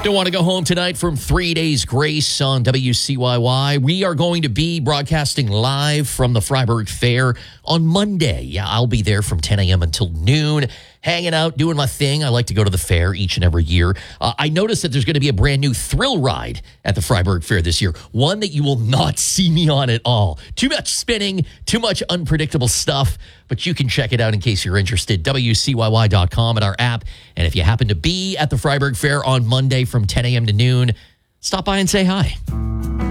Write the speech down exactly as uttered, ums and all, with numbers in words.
Don't want to go home tonight from Three Days Grace on W C Y Y. We are going to be broadcasting live from the Freiburg Fair on Monday. Yeah, I'll be there from ten a.m. until noon, hanging out, doing my thing. I like to go to the fair each and every year. Uh, I noticed that there's going to be a brand new thrill ride at the Freiburg Fair this year, one that you will not see me on at all. Too much spinning, too much unpredictable stuff, but you can check it out in case you're interested. W C Y Y dot com and our app. And if you happen to be at the Freiburg Fair on Monday from ten a.m. to noon, stop by and say hi.